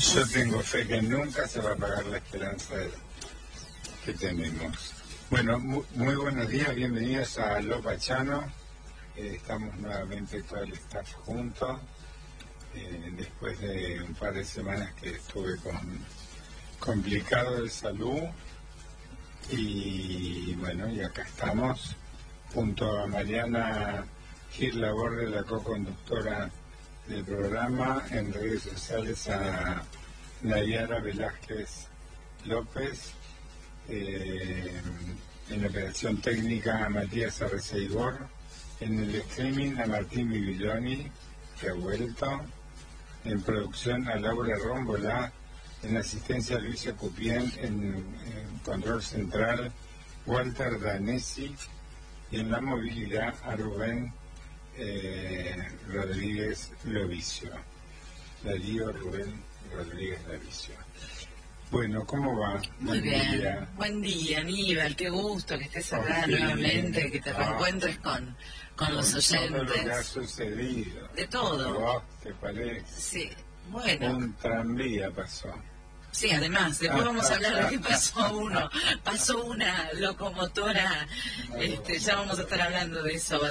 Yo tengo fe que nunca se va a apagar la esperanza que tenemos. Bueno, muy buenos días, bienvenidos a Lo Pachano. Estamos nuevamente todo el staff juntos, después de un par de semanas que estuve complicado de salud. Y bueno, y acá estamos, junto a Mariana Gil Laborde, la co-conductora del programa, en redes sociales a Nayara Velázquez López, en la operación técnica a Matías Arreceibor, en el streaming a Martín Bibilioni, que ha vuelto, en producción a Laura Rómbola, en asistencia a Luisa Cupien, en control central Walter Danesi, y en la movilidad a Rubén Rodríguez Lovicio. Darío Rubén Rodríguez Lovicio. Bueno, ¿cómo va? Muy bien. Buen día, Aníbal. Qué gusto que estés acá nuevamente, que te reencuentres con los oyentes. Todo lo que ha sucedido. De todo. ¿Vos te parece? Sí, bueno. Un tranvía pasó. Sí, además, después vamos a hablar de qué pasó una locomotora, ya vamos a estar hablando de eso,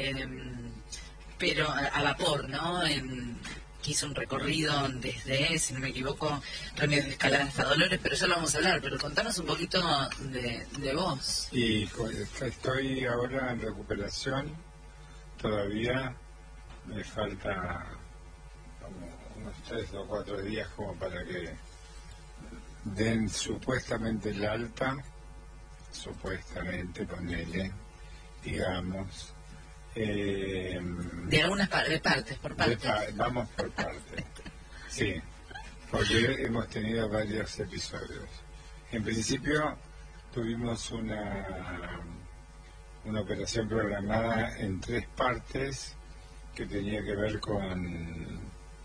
pero a vapor, ¿no? Que hizo un recorrido desde, si no me equivoco, Remedios de Escalada hasta Dolores, pero ya lo vamos a hablar, pero contanos un poquito de vos. Y estoy ahora en recuperación, todavía me falta como unos 3 o 4 días como para que den supuestamente el alta, supuestamente, ponele, digamos. De algunas partes, por partes. Vamos por partes, sí, porque hemos tenido varios episodios. En principio tuvimos una operación programada en 3 partes que tenía que ver con...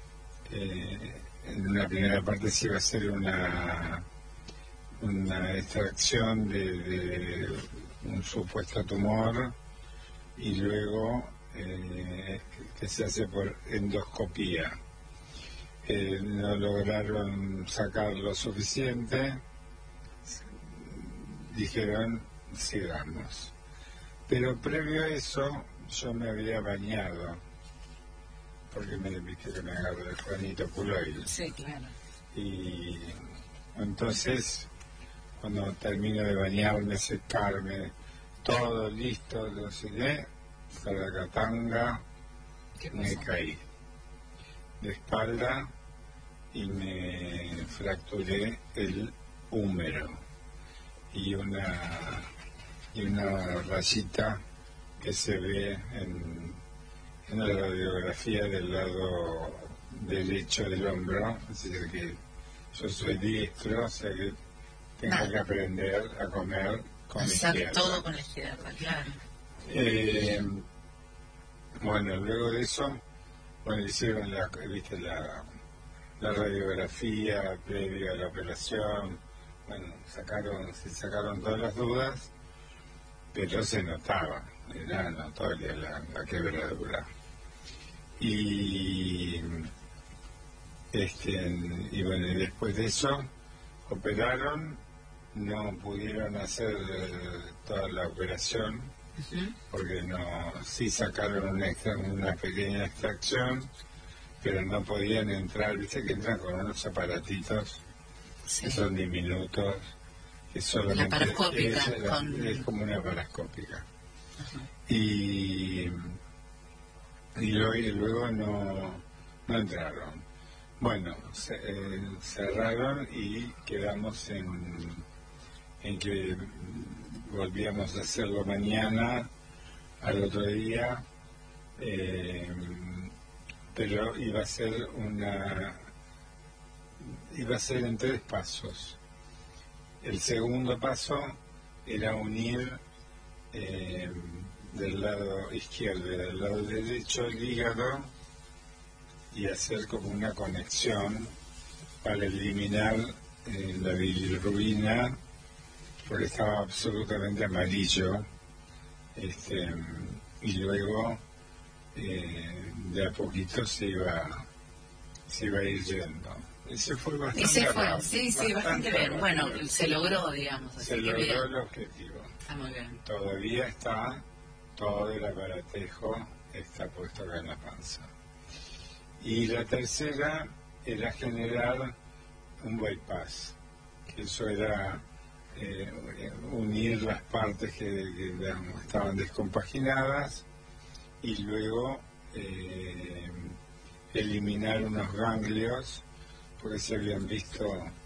en una primera parte se iba a hacer una extracción de un supuesto tumor, y luego que se hace por endoscopía. No lograron sacar lo suficiente, dijeron sigamos. Pero previo a eso yo me había bañado, porque viste que me agarró el Juanito Puloil. Sí, claro. Y entonces, cuando termino de bañarme, secarme, todo listo, lo sé, Saracatanga, me caí de espalda y me fracturé el húmero y una rayita que se ve en la radiografía del lado derecho del hombro, es decir que yo soy diestro, o sea que tengo que aprender a comer con la izquierda. Todo con la izquierda, claro. Bueno, luego de eso, hicieron la radiografía previa a la operación. Bueno, se sacaron todas las dudas, pero se notaba, era notoria la quebradura. Y bueno, y después de eso operaron, no pudieron hacer toda la operación, porque sí sacaron una pequeña extracción, pero no podían entrar, viste que entran con unos aparatitos que son diminutos, que solamente es como una parascópica. Y luego no entraron. Bueno, cerraron y quedamos en que volvíamos a hacerlo mañana, al otro día, pero iba a ser en 3 pasos. El segundo paso era unir del lado izquierdo y del lado derecho el hígado y hacer como una conexión para eliminar la bilirrubina, porque estaba absolutamente amarillo, y luego de a poquito se iba a ir yendo ese fue bastante Y se fue, rápido, sí, bastante bien. rápido. Bueno, se logró, digamos. Así Se que logró bien. el objetivo. Está muy bien. Todavía está todo el aparatejo está puesto acá en la panza. Y la tercera era generar un bypass, que eso era unir las partes que digamos, estaban descompaginadas y luego eliminar unos ganglios porque se habían visto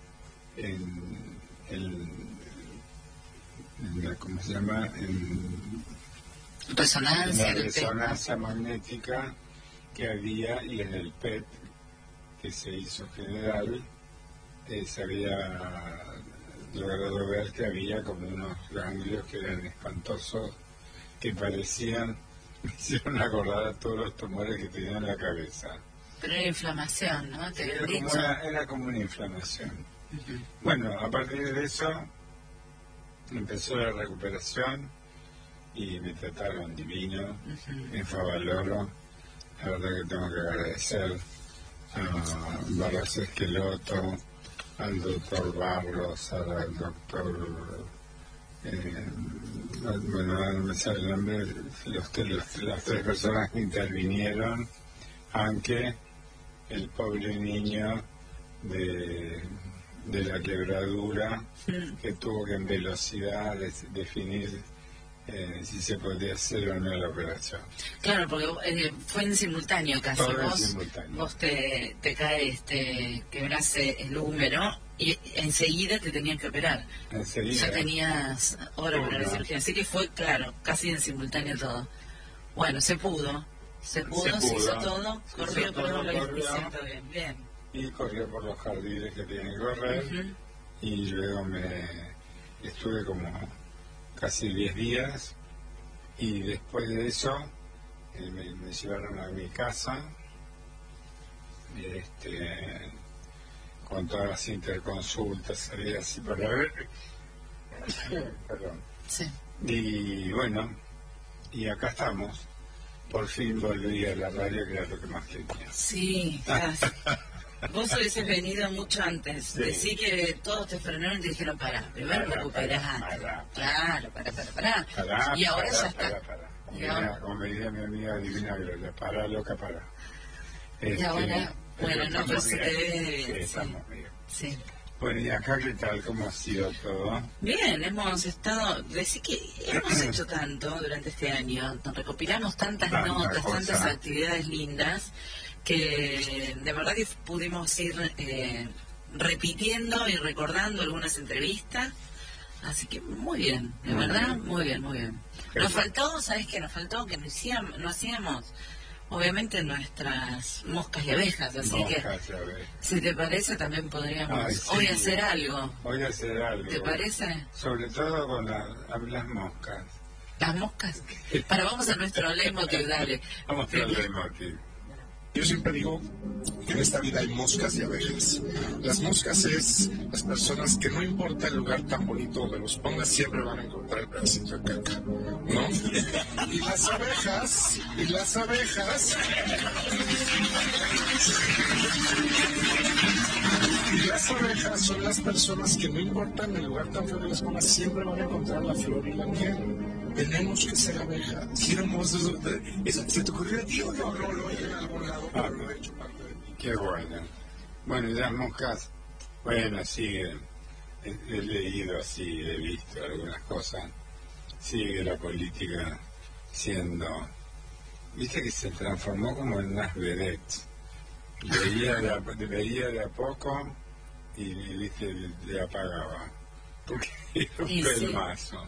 ¿cómo se llama? En Resonancia. la resonancia magnética que había y en el PET que se hizo general se había logrado ver que había como unos ganglios que eran espantosos, que parecían, me hicieron acordar a todos los tumores que tenía en la cabeza. Pero era inflamación, ¿no? ¿Te habían dicho? Era como una inflamación. Uh-huh. Bueno, a partir de eso empezó la recuperación y me trataron divino, Uh-huh. en Favaloro. La verdad que tengo que agradecer a Barros Esqueloto, al doctor Barros, al doctor, bueno, no me sale el nombre, las tres personas que intervinieron, aunque el pobre niño de la quebradura, que tuvo que en velocidad definir si se podía hacer o no la operación. Claro, porque fue en simultáneo casi. Todo en simultáneo. Vos te caes, quebrás el húmero y enseguida te tenían que operar. Enseguida. Ya tenías hora para la cirugía. Así que fue, claro, casi en simultáneo todo. Bueno, se pudo, se hizo todo, corrió por todo bien. Y corrió por los jardines que tiene que correr. Uh-huh. Y luego estuve como casi 10 días y después de eso me llevaron a mi casa con todas las interconsultas había así para ver perdón. Sí. Y bueno, y acá estamos, por fin volví a la radio, que era lo que más quería. Sí, gracias. Vos hubieses venido mucho antes. Sí. Decí que todos te frenaron y te dijeron, primero recuperate. Claro, pará. Y ahora ya está. Como me diría mi amiga Divina Gloria, pará, loca, pará. Y ahora, bueno, no, pero se te ve bien. Sí, estamos bien. Sí. Bueno, ¿y acá qué tal? ¿Cómo ha sido todo? Bien, hemos estado... Decí que hemos hecho tanto durante este año. Recopilamos tantas notas, tantas actividades lindas, que de verdad que pudimos ir repitiendo y recordando algunas entrevistas, así que muy bien, de verdad, muy bien. Nos faltó, ¿sabes qué? Nos faltó que no hacíamos, obviamente, nuestras moscas y abejas, así que, si te parece, también podríamos hoy hacer algo. ¿Te parece? Sobre todo con las moscas. ¿Las moscas? Vamos a nuestro leitmotiv, dale. Vamos a nuestro leitmotiv. Yo siempre digo que en esta vida hay moscas y abejas. Las moscas es las personas que no importa el lugar tan bonito donde los pongas, siempre van a encontrar el pedacito de caca, ¿no? Y las abejas son las personas que no importan el lugar tan feo que les pongas, siempre van a encontrar la flor y la miel. Tenemos que ser abejas. ¿Se te ocurrió a ti o no? No lo oí en algún lado, pero lo he hecho parte de mí. Qué bueno. Bueno, y las moscas, bueno, siguen. He leído así, he visto algunas cosas. Sigue la política siendo... Viste que se transformó como en unas vedettes. Veía de a poco y, viste, le apagaba. Porque era un pelmazo.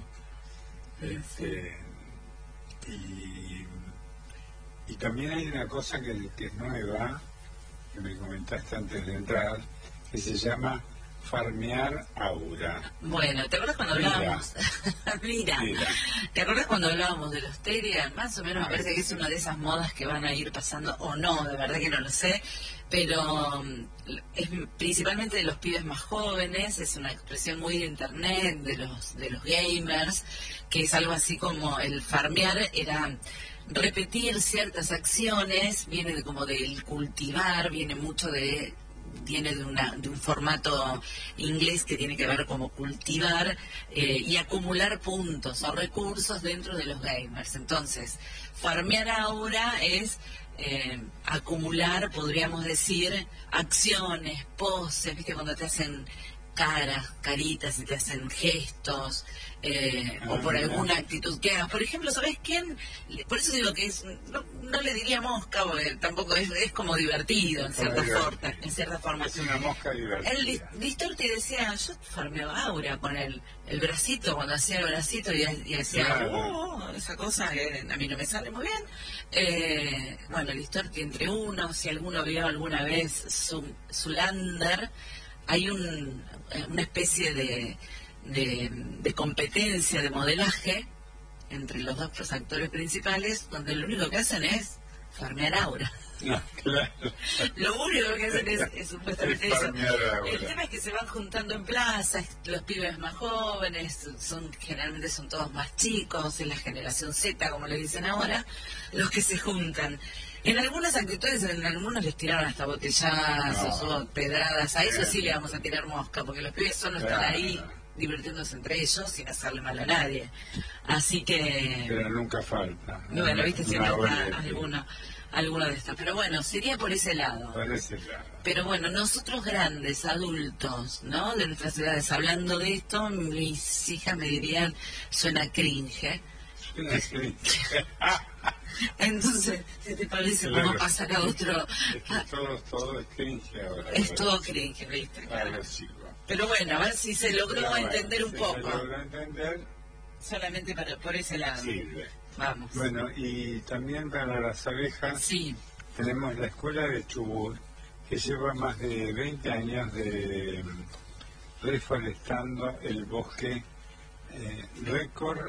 Y también hay una cosa que es nueva, que me comentaste antes de entrar, que se llama farmear aura. Bueno, ¿te acuerdas cuando hablábamos? Mira, ¿te acuerdas cuando hablábamos de los Terian? Más o menos me parece que es una de esas modas que van a ir pasando, o no, de verdad que no lo sé, pero es principalmente de los pibes más jóvenes, es una expresión muy de internet, de los gamers, que es algo así como el farmear era repetir ciertas acciones, viene como del cultivar, viene mucho de tiene de un formato inglés que tiene que ver como cultivar y acumular puntos o recursos dentro de los gamers. Entonces, farmear aura es acumular, podríamos decir, acciones, poses, ¿viste? Cuando te hacen caritas y te hacen gestos, o por alguna actitud que hagas. Por ejemplo, ¿sabes quién? Por eso digo que no le diría mosca, porque tampoco es como divertido en cierta forma. Es una mosca divertida. El Distorti decía, yo farmeaba aura con el bracito, cuando hacía el bracito y hacía esa cosa que a mí no me sale muy bien. Bueno, el Distorti entre uno, si alguno vio alguna vez Zulander, hay una especie de competencia de modelaje entre los dos actores principales, donde lo único que hacen es farmear aura. No, claro. Lo único que hacen es supuestamente eso. Aura. El tema es que se van juntando en plazas, los pibes más jóvenes, generalmente son todos más chicos, es la generación Z, como le dicen ahora, los que se juntan. En algunas actitudes, en algunos les tiraron hasta botellazos o pedradas. A eso sí le vamos a tirar mosca, porque los pibes solo están ahí divirtiéndose entre ellos sin hacerle mal a nadie. Así que... Pero nunca falta. Bueno, viste, siempre está alguna de estas. Pero bueno, sería por ese lado. Por ese lado. Pero bueno, nosotros grandes, adultos, ¿no? De nuestras edades, hablando de esto, mis hijas me dirían, suena cringe. Suena cringe. Entonces, ¿qué te parece cómo pasar a otro? Es que todo es cringe ahora. Es todo cringe, ¿viste? Claro, sí. Pero bueno, a ver si se logró entender un poco. Se logró entender. Solamente por ese lado. Sirve. Vamos. Bueno, y también para las abejas tenemos la escuela de Chubut, que lleva más de 20 años de reforestando el bosque, récord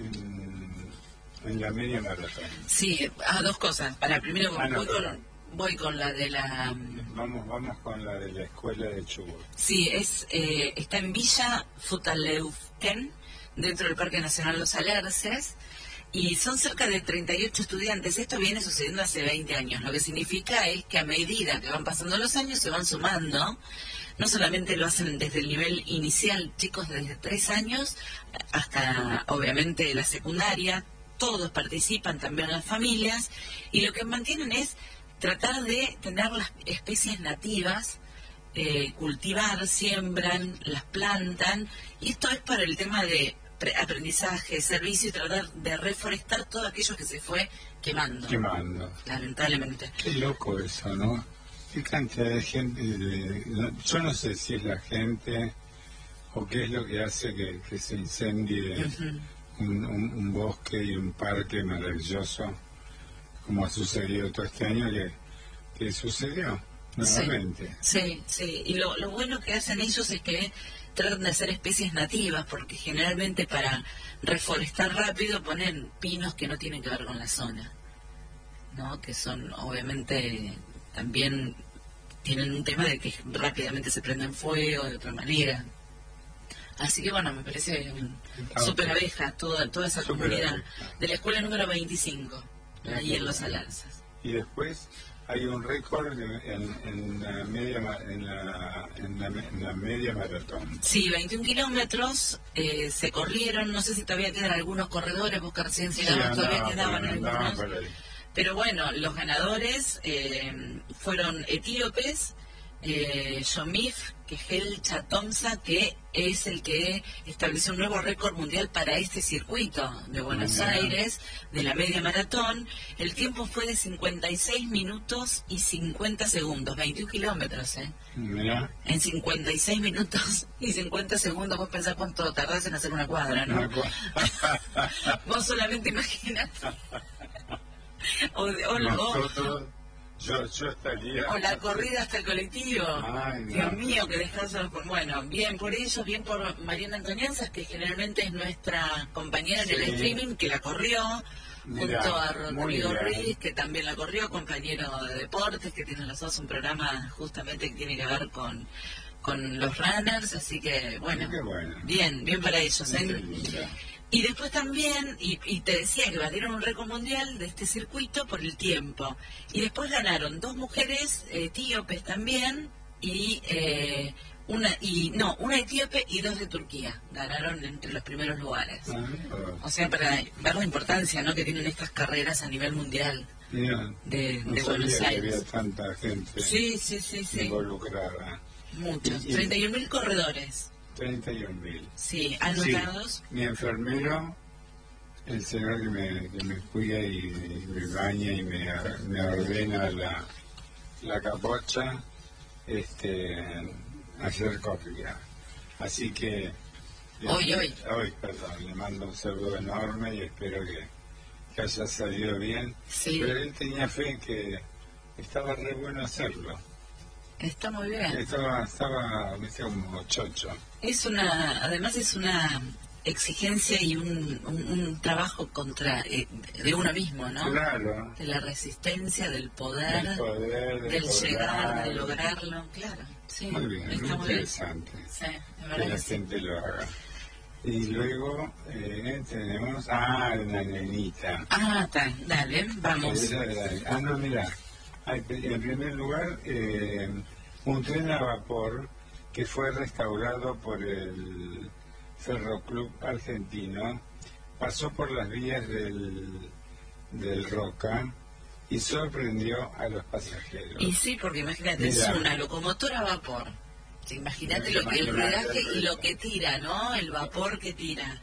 en la media maratón. Sí, dos cosas. Primero voy con la de la... Vamos con la de la escuela de Chubut. Sí, está en Villa Futaleufken, dentro del Parque Nacional Los Alerces, y son cerca de 38 estudiantes. Esto viene sucediendo hace 20 años, lo que significa es que a medida que van pasando los años se van sumando. No solamente lo hacen desde el nivel inicial, chicos desde 3 años hasta obviamente la secundaria, todos participan, también las familias, y lo que mantienen es tratar de tener las especies nativas, cultivar, siembran, las plantan, y esto es para el tema de aprendizaje, servicio, y tratar de reforestar todo aquello que se fue quemando. Lamentablemente. Qué loco eso, ¿no? Qué cantidad de gente, yo no sé si es la gente o qué es lo que hace que se incendie un bosque y un parque maravilloso, como ha sucedido todo este año, que sucedió nuevamente. Sí. Y lo bueno que hacen ellos es que tratan de hacer especies nativas, porque generalmente para reforestar rápido ponen pinos que no tienen que ver con la zona, ¿no? Que son, obviamente, también tienen un tema de que rápidamente se prenden fuego de otra manera. Así que bueno, me parece súper abeja toda esa comunidad de la escuela número 25, ahí en Los Alerces. Y después hay un récord en la media maratón. Sí, 21 kilómetros se corrieron, no sé si todavía quedan algunos corredores, vos que recién todavía quedaban algunos. Pero bueno, los ganadores fueron etíopes, Yomif Kehelcha Tomsa, que es el que estableció un nuevo récord mundial para este circuito de Buenos Aires, de la media maratón. El tiempo fue de 56 minutos y 50 segundos, 21 kilómetros, en 56 minutos y 50 segundos, vos pensás cuánto tardás en hacer una cuadra, ¿no? Vos solamente imaginás. Yo estaría... O la corrida hasta el colectivo. Ay, Dios mío, que descanso. Bueno, bien por ellos, bien por Mariana Antonianzas, que generalmente es nuestra compañera en el streaming, que la corrió, junto a Rodrigo Ruiz, que también la corrió, compañero de deportes, que tiene los dos un programa justamente que tiene que ver con los runners, así que bueno. Bien para ellos. Y después también, y te decía que batieron un récord mundial de este circuito por el tiempo. Y después ganaron 2 mujeres etíopes también, y una etíope y 2 de Turquía. Ganaron entre los primeros lugares. O sea, para ver la importancia, ¿no?, que tienen estas carreras a nivel mundial. De Buenos Aires. Había tanta gente involucrada. Muchos. 31.000 corredores. 31.000. Sí, anotados. Sí, mi enfermero, el señor que me cuida y me baña y me ordena la capocha, ayer corría. Así que hoy, perdón, le mando un saludo enorme y espero que haya salido bien. Sí. Pero él tenía fe en que estaba re bueno hacerlo. Está muy bien. Estaba como chocho. Además es una exigencia y un trabajo contra de uno mismo, ¿no? Claro. De la resistencia, del poder, del poder, llegar, de lograrlo, claro. Sí, muy bien, está muy muy interesante. Bien. Sí, que la gente lo haga. Y luego tenemos la nenita. Dale, vamos. No, mira, en primer lugar, un tren a vapor que fue restaurado por el Ferroclub argentino, pasó por las vías del Roca y sorprendió a los pasajeros. Y sí, porque imagínate, es una locomotora a vapor. Imagínate el rodaje y lo que tira, ¿no? El vapor que tira.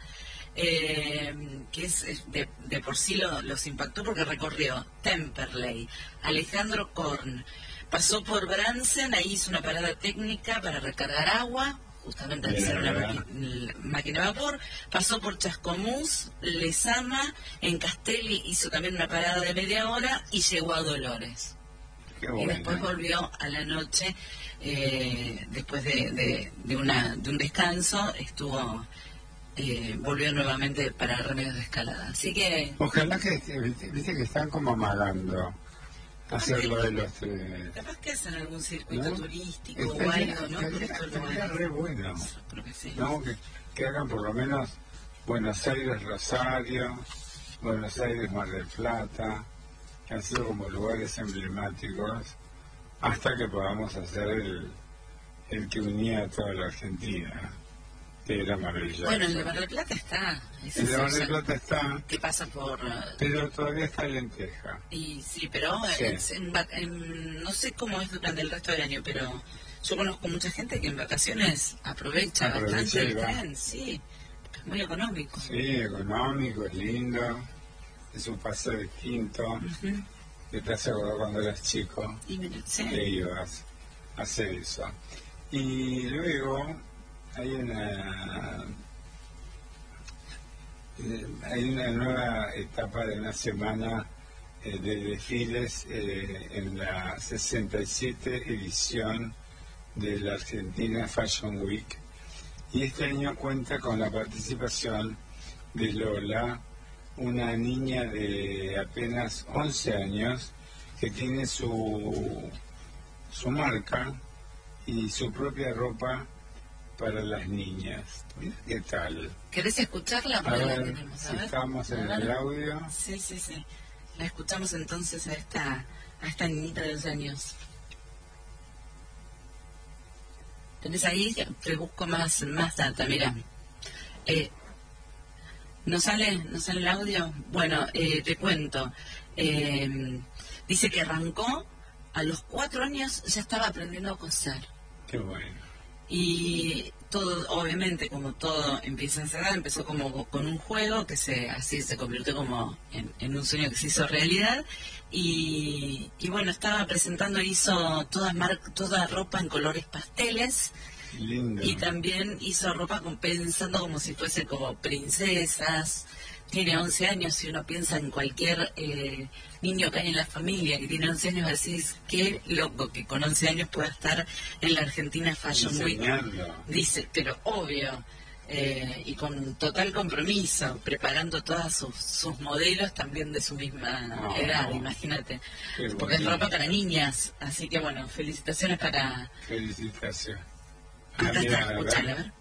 Que es de por sí los impactó porque recorrió Temperley, Alejandro Korn, pasó por Bransen, ahí hizo una parada técnica para recargar agua, justamente al ser una máquina de vapor, pasó por Chascomús, Lezama, en Castelli hizo también una parada de media hora y llegó a Dolores. Y después volvió a la noche, después de un descanso, volvió nuevamente para Remedios de Escalada. Así que... Ojalá viste que están como amagando hacerlo de los trenes. Capaz que hacen algún circuito turístico o algo, ¿no? Estaría re bueno. Creo que sí. ¿No? Que hagan por lo menos Buenos Aires, Rosario, Buenos Aires, Mar del Plata, que han sido como lugares emblemáticos, hasta que podamos hacer el que unía a toda la Argentina, que era maravilloso. Bueno, el de Mar del Plata está. El de Mar del Plata está. Que pasa por... Pero todavía está Lenteja. Y sí, pero no sé cómo es durante el resto del año, pero yo conozco mucha gente que en vacaciones aprovecha bastante el tren, sí. Es muy económico. Sí, económico, es lindo. Es un paseo distinto. Que te hace acordar cuando eras chico. Que ibas a hacer eso. Y luego hay una nueva etapa de una semana de desfiles en la 67 edición de la Argentina Fashion Week. Y este año cuenta con la participación de Lola, una niña de apenas 11 años que tiene su marca y su propia ropa para las niñas. Mira qué tal. ¿Querés escucharla? A ver, si estamos en el audio. Sí. La escuchamos entonces a esta niñita de 11 años. ¿Tenés ahí? Te busco más data, mira. ¿No sale el audio? Bueno, te cuento. Dice que arrancó, a los 4 años ya estaba aprendiendo a coser. Qué bueno. Y todo, obviamente, como todo empieza a esa edad, empezó como con un juego que así se convirtió como en un sueño que se hizo realidad. Y bueno, estaba presentando, hizo toda ropa en colores pasteles. Lindo. Y también hizo ropa pensando como si fuese como princesas. Tiene 11 años, y uno piensa en cualquier niño que hay en la familia que tiene 11 años, decís, qué loco que con 11 años pueda estar en la Argentina Fashion Week. Dice, pero obvio, y con total compromiso, preparando todas sus modelos también de su misma edad, imagínate. Porque es ropa para niñas, así que bueno, felicitaciones para... Felicitaciones. Acá está, escúchala, a ver.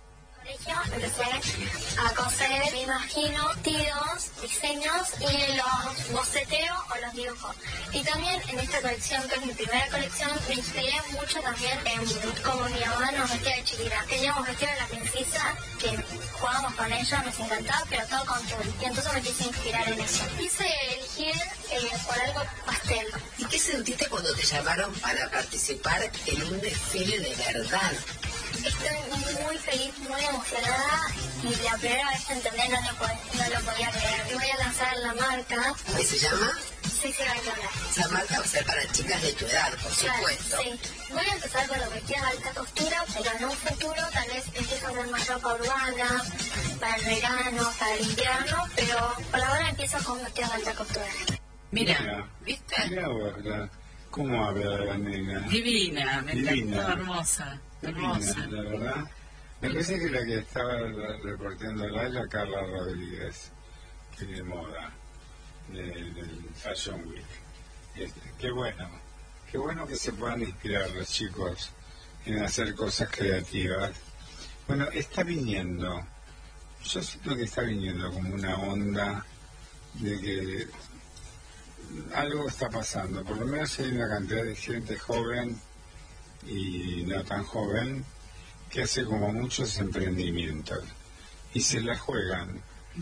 colegio empecé a coser, me imagino, vestidos, diseños y los boceteo o los dibujo. Y también en esta colección, que es mi primera colección, me inspiré mucho también en cómo mi mamá nos vestía de chiquita. Teníamos vestido de la princesa, que jugábamos con ella, nos encantaba, pero todo con tul. Y entonces me quise inspirar en eso. Quise elegir por algo pastel. ¿Y qué sentiste cuando te llamaron para participar en un desfile de verdad? Estoy muy feliz, muy emocionada y la primera vez que entendí no lo podía creer. Y voy a lanzar la marca. ¿Qué se llama? Sí, Bailola. Esa marca va a ser para chicas de tu edad, por supuesto. Sí. Voy a empezar con los vestidos de alta costura, pero en un futuro tal vez empiezo a hacer más ropa urbana, para el verano, para el invierno, pero por ahora empiezo con vestidos de alta costura. Mira, ¿viste? Mira vos, ¿cómo habla la nena? Divina, me encantó, hermosa. Hermosa. La verdad, me parece que la que estaba reportándola es la Carla Rodríguez, que de moda, del Fashion Week. Qué bueno que se puedan inspirar los chicos en hacer cosas creativas. Bueno, está viniendo, yo siento que está viniendo como una onda de que algo está pasando, por lo menos hay una cantidad de gente joven y no tan joven que hace como muchos emprendimientos y se la juegan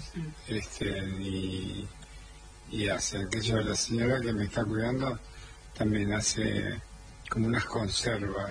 y hacen, que yo, la señora que me está cuidando también hace como unas conservas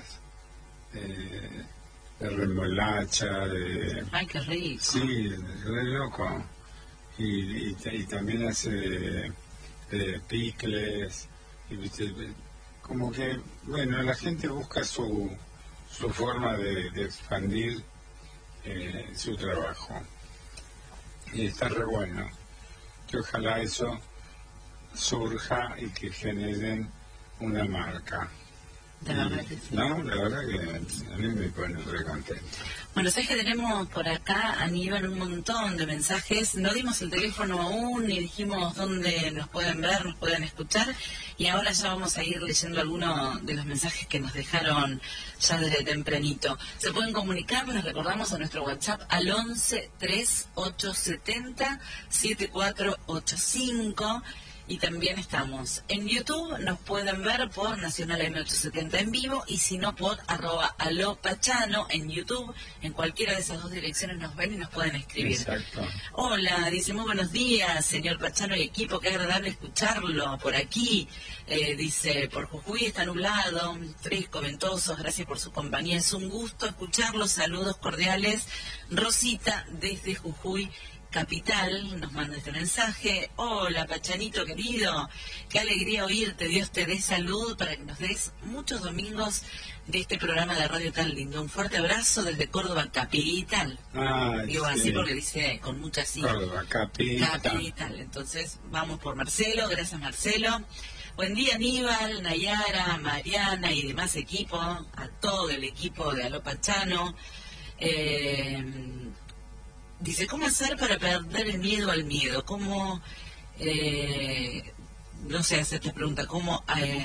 de remolacha, ¡ay, qué rico! Sí, re loco. Y también hace picles como que, bueno, la gente busca su forma de expandir su trabajo. Y está re bueno. Que ojalá eso surja y que generen una marca. De verdad que sí. No, la verdad que a mí me pone re contento. Bueno, sabes que tenemos por acá, Aníbal, un montón de mensajes. No dimos el teléfono aún, ni dijimos dónde nos pueden ver, nos pueden escuchar. Y ahora ya vamos a ir leyendo algunos de los mensajes que nos dejaron ya desde tempranito. Se pueden comunicar, les recordamos, a nuestro WhatsApp al 11 3870 7485. Y también estamos en YouTube, nos pueden ver por Nacional M870 en vivo, y si no por @alopachano en YouTube. En cualquiera de esas dos direcciones nos ven y nos pueden escribir. Exacto. Hola, dice, muy buenos días, señor Pachano y equipo, qué agradable escucharlo por aquí. Dice, por Jujuy está nublado, fresco, ventoso, gracias por su compañía, es un gusto escucharlos, saludos cordiales. Rosita desde Jujuy Capital nos manda este mensaje. Hola, Pachanito querido, qué alegría oírte, Dios te dé salud para que nos des muchos domingos de este programa de radio tan lindo. Un fuerte abrazo desde Córdoba Capital. Digo así porque dice con muchas sí. Córdoba Capital. Entonces vamos por Marcelo, gracias Marcelo. Buen día Aníbal, Nayara, Mariana y demás equipo, a todo el equipo de Aló Pachano. Dice, ¿cómo hacer para perder el miedo al miedo? ¿Cómo, no sé, hacerte pregunta, ¿cómo,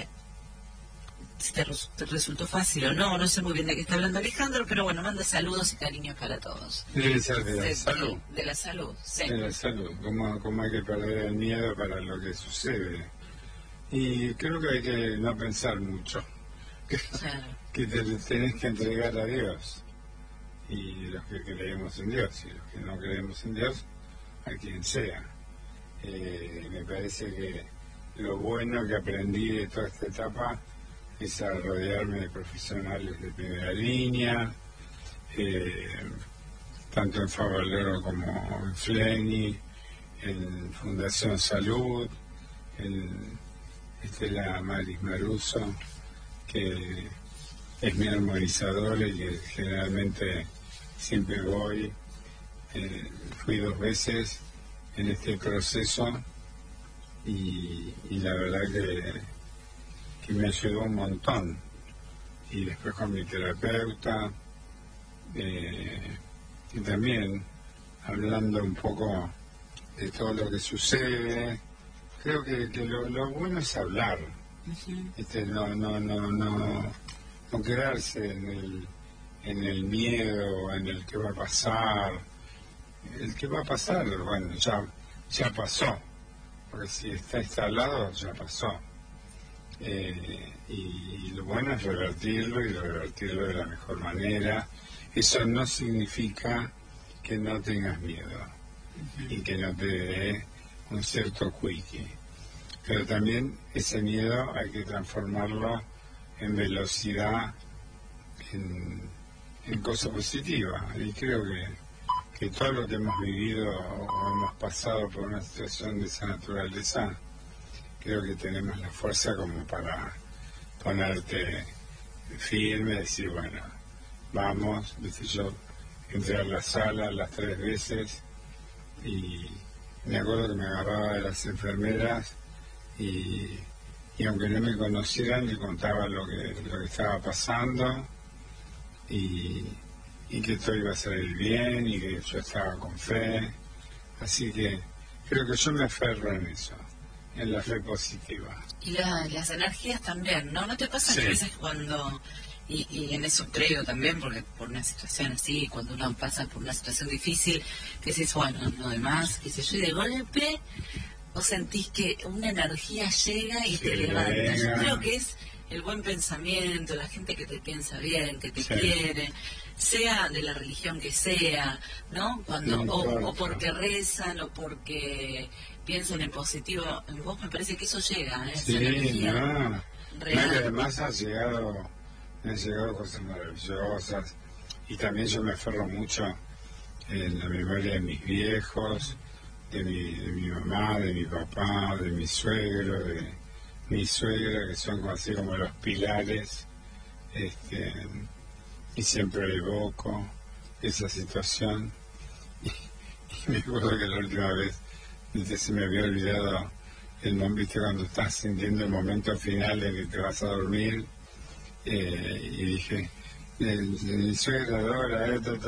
si te resultó fácil o no? No sé muy bien de qué está hablando Alejandro, pero bueno, manda saludos y cariños para todos. Debe ser de la salud. De la salud, sí. De la salud, ¿cómo hay que perder el miedo para lo que sucede? Y creo que hay que no pensar mucho, Claro. que te tenés que entregar a Dios. Y los que creemos en Dios y los que no creemos en Dios, a quien sea. Me parece que lo bueno que aprendí de toda esta etapa es a rodearme de profesionales de primera línea, tanto en Favaloro como en Fleni, en Fundación Salud, en Estela Maris Maruso, que es mi armonizadora y que generalmente siempre voy. Fui 2 veces en este proceso y la verdad que me ayudó un montón. Y después con mi terapeuta, y también hablando un poco de todo lo que sucede. Creo que lo bueno es hablar, no quedarse en el miedo, en el que va a pasar. El que va a pasar, bueno, ya pasó, porque si está instalado, ya pasó. Y lo bueno es revertirlo y revertirlo de la mejor manera. Eso no significa que no tengas miedo y que no te dé un cierto quickie. Pero también ese miedo hay que transformarlo en velocidad, en cosa positiva. Y creo que todo lo que hemos vivido o hemos pasado por una situación de esa naturaleza, creo que tenemos la fuerza como para ponerte firme, decir, bueno, vamos. Yo entré a la sala las 3 veces y me acuerdo que me agarraba de las enfermeras y aunque no me conocieran, le contaba lo que estaba pasando y que todo iba a salir bien y que yo estaba con fe. Así que creo que yo me aferro en eso, en la fe positiva. Y las energías también, ¿no? ¿No te pasa que a veces cuando, y en eso creo también, porque por una situación así, cuando uno pasa por una situación difícil, que dices, bueno, no de más, que sé yo, y de golpe vos sentís que una energía llega y te levanta? Yo creo que es el buen pensamiento, la gente que te piensa bien, que te quiere, sea de la religión que sea, ¿no? Cuando o porque rezan o porque piensan en positivo, en vos me parece que eso llega, ¿eh? Sí, esa energía real. Y además me han llegado cosas maravillosas y también yo me aferro mucho en la memoria de mis viejos, de mi mamá, de mi papá, de mi suegro, de mi suegra, que son así como los pilares, y siempre evoco esa situación. Y me acuerdo que la última vez se me había olvidado el momento cuando estás sintiendo el momento final en que te vas a dormir, y dije, mi suegra Dora,